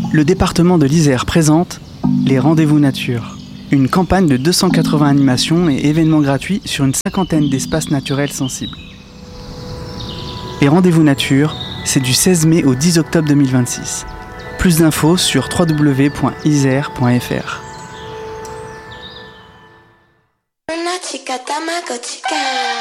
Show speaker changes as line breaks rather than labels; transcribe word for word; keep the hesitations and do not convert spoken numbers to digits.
Le département de l'Isère présente les Rendez-vous Nature, une campagne de deux cent quatre-vingts animations et événements gratuits sur une cinquantaine d'espaces naturels sensibles. Les Rendez-vous Nature, c'est du seize mai au dix octobre deux mille vingt-six. Plus d'infos sur w w w point isère point f r.
Una chica Tamagotchi.